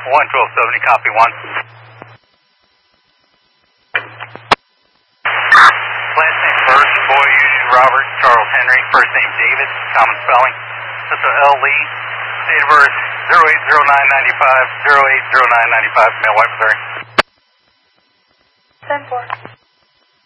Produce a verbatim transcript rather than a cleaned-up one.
one twelve seventy, copy one. Last name first, boy, Eugene Robert, Charles Henry, first name David, common spelling. This is L. Lee, date of birth zero eight zero nine ninety-five, zero eight zero nine ninety-five, male, white, Missouri. ten four.